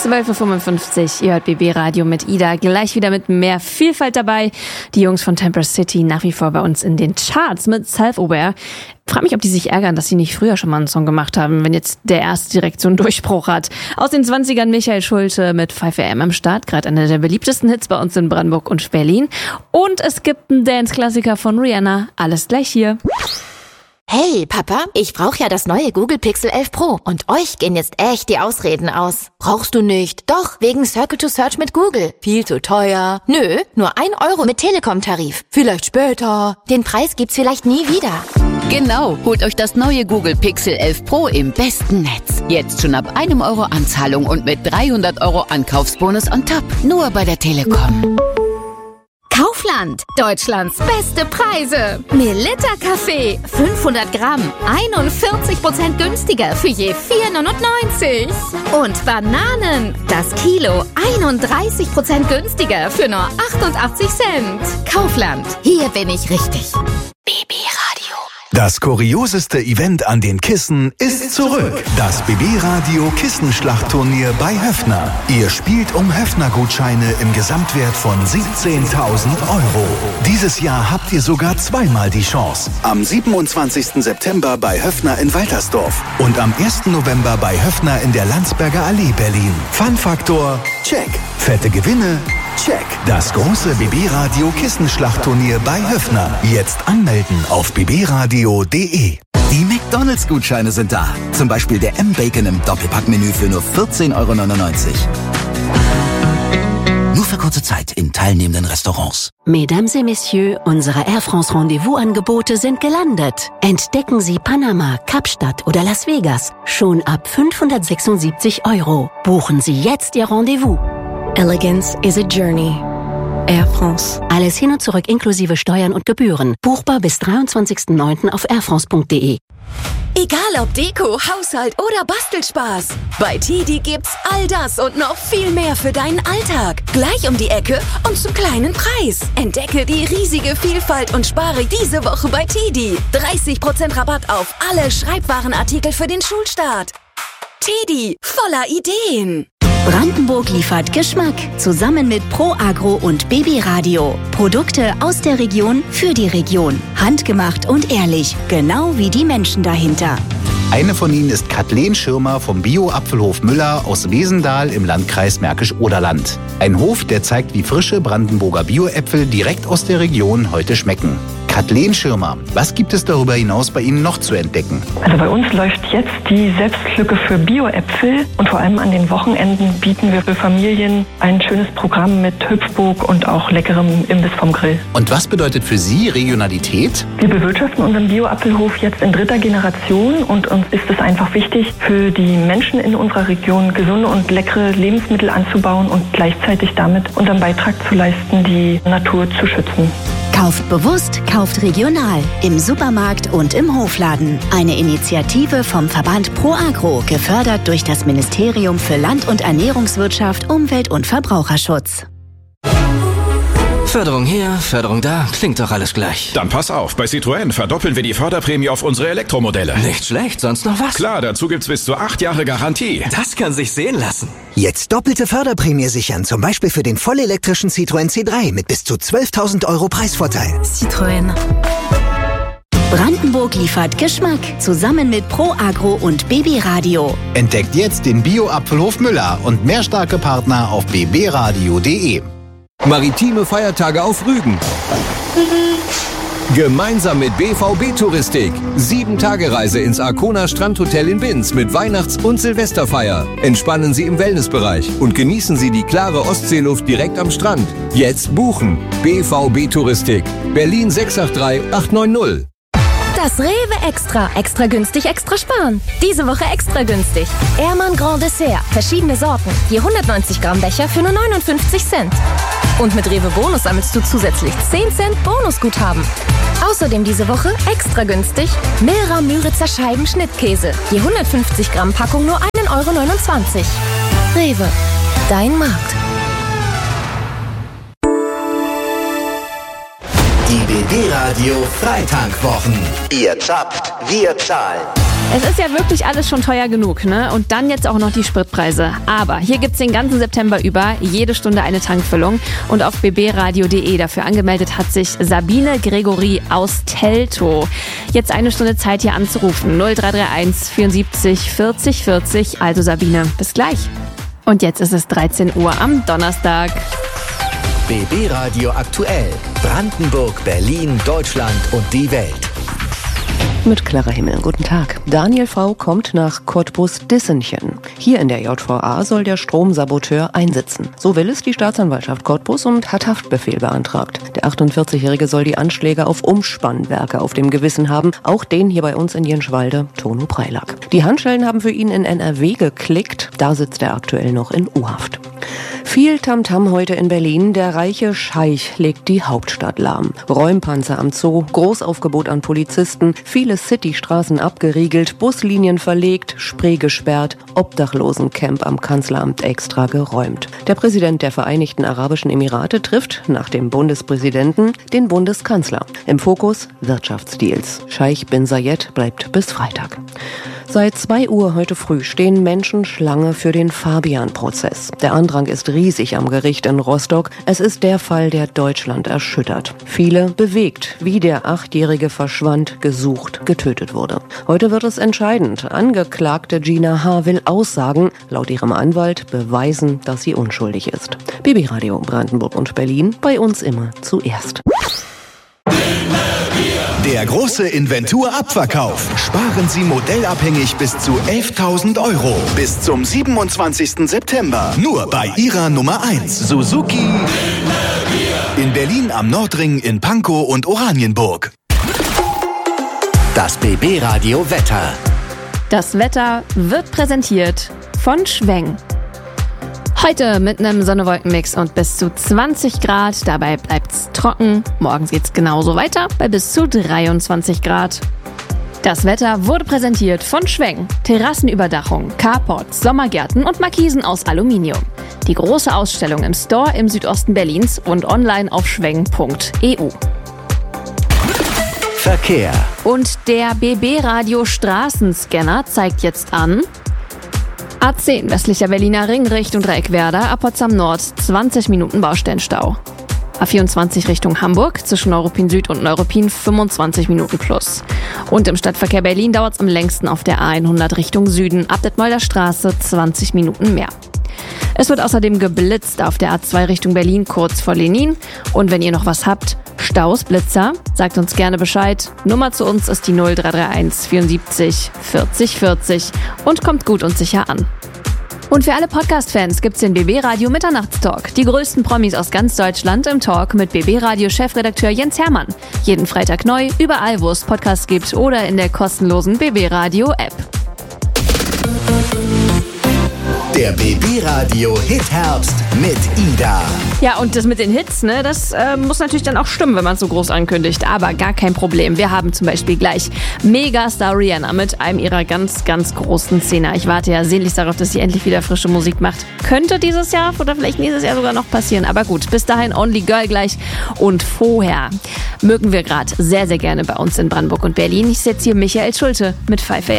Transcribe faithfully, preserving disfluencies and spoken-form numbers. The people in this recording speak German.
zwölf Uhr fünfundfünfzig, ihr hört B B Radio mit Ida, gleich wieder mit mehr Vielfalt dabei. Die Jungs von Temperance City nach wie vor bei uns in den Charts mit Self-Aware. Frag mich, ob die sich ärgern, dass sie nicht früher schon mal einen Song gemacht haben, wenn jetzt der erste direkt so einen Durchbruch hat. Aus den zwanzigern Michael Schulte mit fünf A M am Start, gerade einer der beliebtesten Hits bei uns in Brandenburg und Berlin. Und es gibt einen Dance-Klassiker von Rihanna, alles gleich hier. Hey, Papa, ich brauche ja das neue Google Pixel elf Pro und euch gehen jetzt echt die Ausreden aus. Brauchst du nicht? Doch, wegen Circle to Search mit Google. Viel zu teuer. Nö, nur ein Euro mit Telekom-Tarif. Vielleicht später. Den Preis gibt's vielleicht nie wieder. Genau, holt euch das neue Google Pixel elf Pro im besten Netz. Jetzt schon ab einem Euro Anzahlung und mit dreihundert Euro Ankaufsbonus on top. Nur bei der Telekom. Kaufland, Deutschlands beste Preise. Melitta Kaffee, fünfhundert Gramm, einundvierzig Prozent günstiger für je vier neunundneunzig. Und Bananen, das Kilo, einunddreißig Prozent günstiger für nur achtundachtzig Cent. Kaufland, hier bin ich richtig. B B Radio. Das kurioseste Event an den Kissen ist zurück. Das B B-Radio Kissenschlachtturnier bei Höffner. Ihr spielt um Höffner-Gutscheine im Gesamtwert von siebzehntausend Euro. Dieses Jahr habt ihr sogar zweimal die Chance. Am siebenundzwanzigsten September bei Höffner in Waltersdorf und am ersten November bei Höffner in der Landsberger Allee Berlin. Fun-Faktor, check. Fette Gewinne, check. Das große B B-Radio Kissenschlachtturnier bei Höffner. Jetzt anmelden auf b b radio punkt d e. Die McDonalds-Gutscheine sind da. Zum Beispiel der M-Bacon im Doppelpackmenü für nur vierzehn Euro neunundneunzig. Nur für kurze Zeit in teilnehmenden Restaurants. Mesdames et Messieurs, unsere Air France Rendezvous-Angebote sind gelandet. Entdecken Sie Panama, Kapstadt oder Las Vegas schon ab fünfhundertsechsundsiebzig Euro. Buchen Sie jetzt Ihr Rendezvous. Elegance is a journey. Air France. Alles hin und zurück inklusive Steuern und Gebühren. Buchbar bis dreiundzwanzigsten neunten auf airfrance punkt d e. Egal ob Deko, Haushalt oder Bastelspaß. Bei Tidi gibt's all das und noch viel mehr für deinen Alltag. Gleich um die Ecke und zum kleinen Preis. Entdecke die riesige Vielfalt und spare diese Woche bei Tidi. dreißig Prozent Rabatt auf alle Schreibwarenartikel für den Schulstart. Tidi, voller Ideen. Brandenburg liefert Geschmack. Zusammen mit Pro Agro und B B Radio. Produkte aus der Region für die Region. Handgemacht und ehrlich. Genau wie die Menschen dahinter. Eine von ihnen ist Kathleen Schirmer vom Bio-Apfelhof Müller aus Wesendal im Landkreis Märkisch-Oderland. Ein Hof, der zeigt, wie frische Brandenburger Bio-Äpfel direkt aus der Region heute schmecken. Kathleen Schirmer, was gibt es darüber hinaus bei Ihnen noch zu entdecken? Also bei uns läuft jetzt die Selbstlücke für Bio-Äpfel und vor allem an den Wochenenden bieten wir für Familien ein schönes Programm mit Hüpfburg und auch leckerem Imbiss vom Grill. Und was bedeutet für Sie Regionalität? Wir bewirtschaften unseren Bio-Apfelhof jetzt in dritter Generation und uns ist es einfach wichtig, für die Menschen in unserer Region gesunde und leckere Lebensmittel anzubauen und gleichzeitig damit unseren Beitrag zu leisten, die Natur zu schützen. Kauft bewusst, kauft regional. Im Supermarkt und im Hofladen. Eine Initiative vom Verband Pro Agro, gefördert durch das Ministerium für Land- und Ernährungswirtschaft, Umwelt- und Verbraucherschutz. Förderung hier, Förderung da, klingt doch alles gleich. Dann pass auf, bei Citroën verdoppeln wir die Förderprämie auf unsere Elektromodelle. Nicht schlecht, sonst noch was? Klar, dazu gibt's bis zu acht Jahre Garantie. Das kann sich sehen lassen. Jetzt doppelte Förderprämie sichern, zum Beispiel für den vollelektrischen Citroën C drei mit bis zu zwölftausend Euro Preisvorteil. Citroën. Brandenburg liefert Geschmack. Zusammen mit Pro Agro und B B Radio. Entdeckt jetzt den Bio-Apfelhof Müller und mehr starke Partner auf b b radio punkt d e. Maritime Feiertage auf Rügen. Gemeinsam mit B V B Touristik. Sieben-Tage-Reise ins Arkona Strandhotel in Binz mit Weihnachts- und Silvesterfeier. Entspannen Sie im Wellnessbereich und genießen Sie die klare Ostseeluft direkt am Strand. Jetzt buchen. B V B Touristik. Berlin sechs acht drei acht neun null. Das Rewe Extra. Extra günstig, extra sparen. Diese Woche extra günstig. Ehrmann Grand Dessert. Verschiedene Sorten. Je hundertneunzig Gramm Becher für nur neunundfünfzig Cent. Und mit Rewe Bonus sammelst du zusätzlich zehn Cent Bonusguthaben. Außerdem diese Woche extra günstig Milra Müritzer Scheiben Schnittkäse. Je hundertfünfzig Gramm Packung nur ein Euro neunundzwanzig. Rewe. Dein Markt. Die B B Radio Freitankwochen. Ihr zapft, wir zahlen. Es ist ja wirklich alles schon teuer genug, ne? Und dann jetzt auch noch die Spritpreise. Aber hier gibt's den ganzen September über jede Stunde eine Tankfüllung. Und auf b b radio punkt d e dafür angemeldet hat sich Sabine Gregory aus Teltow. Jetzt eine Stunde Zeit, hier anzurufen. null drei drei eins vierundsiebzig vierzig vierzig. Also Sabine, bis gleich. Und jetzt ist es dreizehn Uhr am Donnerstag. B B Radio aktuell. Brandenburg, Berlin, Deutschland und die Welt. Mit Clara Himmel. Guten Tag. Daniel V. kommt nach Cottbus-Dissenchen. Hier in der J V A soll der Stromsaboteur einsitzen. So will es die Staatsanwaltschaft Cottbus und hat Haftbefehl beantragt. Der achtundvierzigjährige soll die Anschläge auf Umspannwerke auf dem Gewissen haben. Auch den hier bei uns in Jenschwalde, Tono Preilack. Die Handschellen haben für ihn in N R W geklickt. Da sitzt er aktuell noch in U-Haft. Viel Tamtam heute in Berlin. Der reiche Scheich legt die Hauptstadt lahm. Räumpanzer am Zoo, Großaufgebot an Polizisten, viele Citystraßen abgeriegelt, Buslinien verlegt, Spree gesperrt, Obdachlosencamp am Kanzleramt extra geräumt. Der Präsident der Vereinigten Arabischen Emirate trifft nach dem Bundespräsidenten den Bundeskanzler. Im Fokus Wirtschaftsdeals. Scheich bin Zayed bleibt bis Freitag. Seit zwei Uhr heute früh stehen Menschen Schlange für den Fabian-Prozess. Der Andrang ist riesig am Gericht in Rostock. Es ist der Fall, der Deutschland erschüttert. Viele bewegt, wie der Achtjährige verschwand, gesucht, getötet wurde. Heute wird es entscheidend. Angeklagte Gina H. will aussagen, laut ihrem Anwalt beweisen, dass sie unschuldig ist. B B Radio Brandenburg und Berlin, bei uns immer zuerst. Der große Inventur-Abverkauf. Sparen Sie modellabhängig bis zu elftausend Euro. Bis zum siebenundzwanzigsten September. Nur bei Ihrer Nummer eins. Suzuki. In Berlin am Nordring, in Pankow und Oranienburg. Das B B Radio Wetter. Das Wetter wird präsentiert von Schweng. Heute mit einem Sonne-Wolken-Mix und bis zu zwanzig Grad. Dabei bleibt's trocken. Morgens geht's genauso weiter bei bis zu dreiundzwanzig Grad. Das Wetter wurde präsentiert von Schweng. Terrassenüberdachung, Carports, Sommergärten und Markisen aus Aluminium. Die große Ausstellung im Store im Südosten Berlins und online auf schweng punkt e u. Verkehr. Und der B B Radio Straßenscanner zeigt jetzt an: A zehn westlicher Berliner Ring Richtung Dreieckwerder, ab Potsdam Nord zwanzig Minuten Baustellenstau. A vierundzwanzig Richtung Hamburg, zwischen Neuruppin Süd und Neuruppin fünfundzwanzig Minuten plus. Und im Stadtverkehr Berlin dauert es am längsten auf der A hundert Richtung Süden, ab Detmolder Straße zwanzig Minuten mehr. Es wird außerdem geblitzt auf der A zwei Richtung Berlin, kurz vor Lenin. Und wenn ihr noch was habt, Staus, Blitzer, sagt uns gerne Bescheid. Nummer zu uns ist die null drei drei eins vierundsiebzig vierzig vierzig und kommt gut und sicher an. Und für alle Podcast-Fans gibt's den B B Radio Mitternachtstalk. Die größten Promis aus ganz Deutschland im Talk mit B B Radio Chefredakteur Jens Hermann. Jeden Freitag neu, überall wo es Podcasts gibt oder in der kostenlosen B B Radio App. Der B B Radio Hit-Herbst mit Ida. Ja, und das mit den Hits, ne, das äh, muss natürlich dann auch stimmen, wenn man es so groß ankündigt. Aber gar kein Problem. Wir haben zum Beispiel gleich Megastar Rihanna mit einem ihrer ganz, ganz großen Szene. Ich warte ja sehnlichst darauf, dass sie endlich wieder frische Musik macht. Könnte dieses Jahr oder vielleicht nächstes Jahr sogar noch passieren. Aber gut, bis dahin Only Girl gleich. Und vorher mögen wir gerade sehr, sehr gerne bei uns in Brandenburg und Berlin. Ich setze hier Michael Schulte mit Pfeife.